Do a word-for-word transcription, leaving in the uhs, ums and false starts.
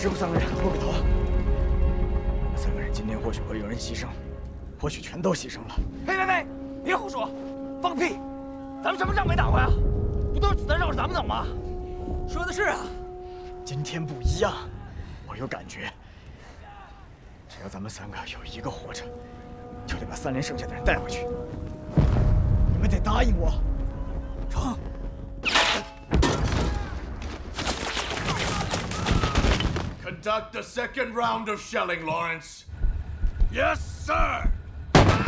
直呼三个人不给头。我们三个人今天或许会有人牺牲，或许全都牺牲了。 呸呸呸！别胡说，放屁！咱们什么仗没打过呀？不都是子弹绕着咱们走吗？说的是啊。 今天不一样，我有感觉，只要咱们三个有一个活着，就得把三连剩下的人带回去。你们得答应我。成。 Conduct the second round of shelling, Lawrence. Yes, sir!